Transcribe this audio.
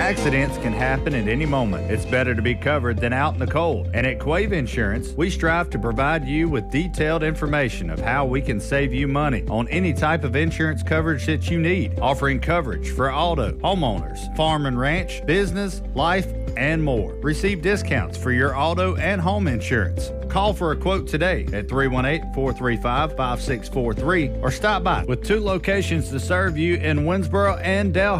Accidents can happen at any moment. It's better to be covered than out in the cold. And at Quave Insurance, we strive to provide you with detailed information of how we can save you money on any type of insurance coverage that you need, offering coverage for auto, homeowners, farm and ranch, business, life, and more. Receive discounts for your auto and home insurance. Call for a quote today at 318-435-5643 or stop by with 2 locations to serve you in Winsboro and Delhi.